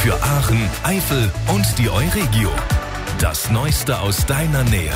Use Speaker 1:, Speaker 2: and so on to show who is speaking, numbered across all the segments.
Speaker 1: für Aachen, Eifel und die Euregio. Das Neueste aus deiner Nähe.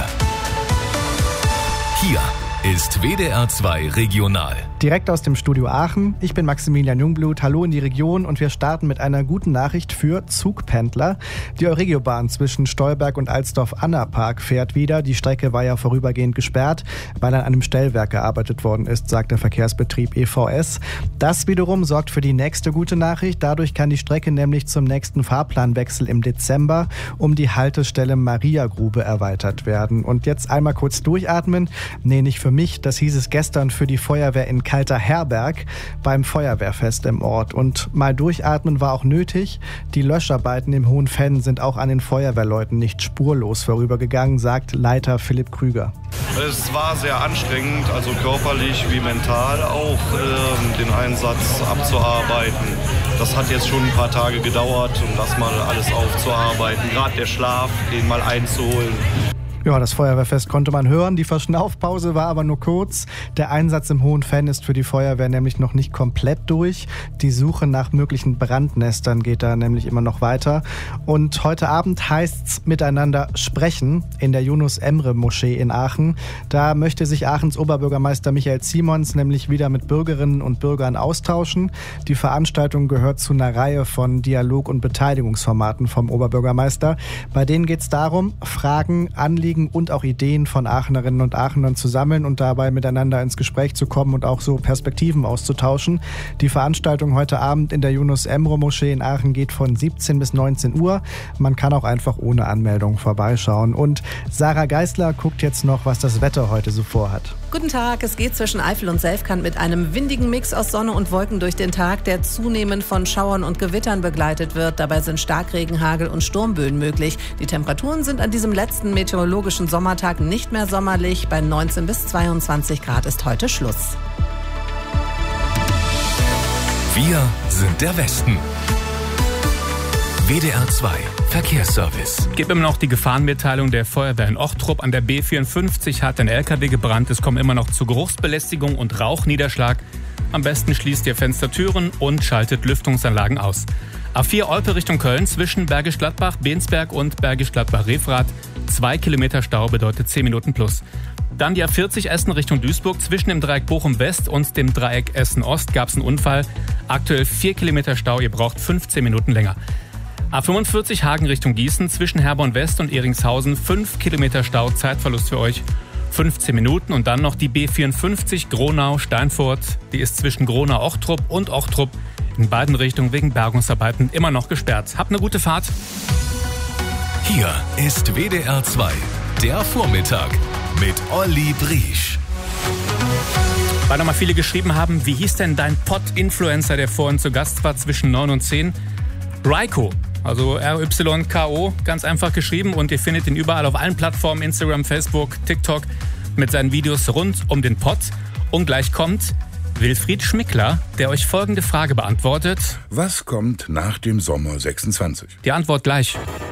Speaker 1: Hier ist WDR 2 Regional.
Speaker 2: Direkt aus dem Studio Aachen. Ich bin Maximilian Jungblut. Hallo in die Region und wir starten mit einer guten Nachricht für Zugpendler. Die Euregiobahn zwischen Stolberg und Alsdorf-Annapark fährt wieder. Die Strecke war ja vorübergehend gesperrt, weil an einem Stellwerk gearbeitet worden ist, sagt der Verkehrsbetrieb EVS. Das wiederum sorgt für die nächste gute Nachricht. Dadurch kann die Strecke nämlich zum nächsten Fahrplanwechsel im Dezember um die Haltestelle Mariagrube erweitert werden. Und jetzt einmal kurz durchatmen. Nee, nicht für mich. Das hieß es gestern für die Feuerwehr in Kalter Herberg beim Feuerwehrfest im Ort. Und mal durchatmen war auch nötig. Die Löscharbeiten im Hohenfenn sind auch an den Feuerwehrleuten nicht spurlos vorübergegangen, sagt Leiter Philipp Krüger.
Speaker 3: Es war sehr anstrengend, also körperlich wie mental auch, den Einsatz abzuarbeiten. Das hat jetzt schon ein paar Tage gedauert, um das mal alles aufzuarbeiten. Gerade der Schlaf, den mal einzuholen.
Speaker 2: Ja, das Feuerwehrfest konnte man hören. Die Verschnaufpause war aber nur kurz. Der Einsatz im Hohenfenn ist für die Feuerwehr nämlich noch nicht komplett durch. Die Suche nach möglichen Brandnestern geht da nämlich immer noch weiter. Und heute Abend heißt's miteinander sprechen in der Yunus-Emre-Moschee in Aachen. Da möchte sich Aachens Oberbürgermeister Michael Simons nämlich wieder mit Bürgerinnen und Bürgern austauschen. Die Veranstaltung gehört zu einer Reihe von Dialog- und Beteiligungsformaten vom Oberbürgermeister. Bei denen geht's darum, Fragen, Anliegen und auch Ideen von Aachenerinnen und Aachenern zu sammeln und dabei miteinander ins Gespräch zu kommen und auch so Perspektiven auszutauschen. Die Veranstaltung heute Abend in der Yunus-Emre-Moschee in Aachen geht von 17 bis 19 Uhr. Man kann auch einfach ohne Anmeldung vorbeischauen. Und Sarah Geisler guckt jetzt noch, was das Wetter heute so vorhat.
Speaker 4: Guten Tag, es geht zwischen Eifel und Selfkant mit einem windigen Mix aus Sonne und Wolken durch den Tag, der zunehmend von Schauern und Gewittern begleitet wird. Dabei sind Starkregen, Hagel und Sturmböen möglich. Die Temperaturen sind an diesem letzten meteorologischen Sommertag nicht mehr sommerlich. Bei 19 bis 22 Grad ist heute Schluss.
Speaker 1: Wir sind der Westen. WDR 2 Verkehrsservice.
Speaker 5: Gibt immer noch die Gefahrenmitteilung der Feuerwehr in Ochtrup. An der B54 hat ein LKW gebrannt. Es kommt immer noch zu Geruchsbelästigung und Rauchniederschlag. Am besten schließt ihr Fenstertüren und schaltet Lüftungsanlagen aus. A4 Olpe Richtung Köln zwischen Bergisch Gladbach, Bensberg und Bergisch Gladbach-Refrath. 2 Kilometer Stau bedeutet 10 Minuten plus. Dann die A40 Essen Richtung Duisburg. Zwischen dem Dreieck Bochum West und dem Dreieck Essen Ost gab es einen Unfall. Aktuell 4 Kilometer Stau, ihr braucht 15 Minuten länger. A45 Hagen Richtung Gießen, zwischen Herborn West und Eringshausen, 5 Kilometer Stau, Zeitverlust für euch, 15 Minuten. Und dann noch die B54 Gronau-Steinfurt, die ist zwischen Gronau-Ochtrup und Ochtrup in beiden Richtungen wegen Bergungsarbeiten immer noch gesperrt. Habt eine gute Fahrt.
Speaker 1: Hier ist WDR 2, der Vormittag mit Olli Briesch.
Speaker 5: Weil nochmal viele geschrieben haben, wie hieß denn dein Pod-Influencer, der vorhin zu Gast war zwischen 9 und 10? Ryko. Also RYKO, ganz einfach geschrieben, und ihr findet ihn überall auf allen Plattformen, Instagram, Facebook, TikTok, mit seinen Videos rund um den Pott. Und gleich kommt Wilfried Schmickler, der euch folgende Frage beantwortet.
Speaker 6: Was kommt nach dem Sommer 26?
Speaker 5: Die Antwort gleich.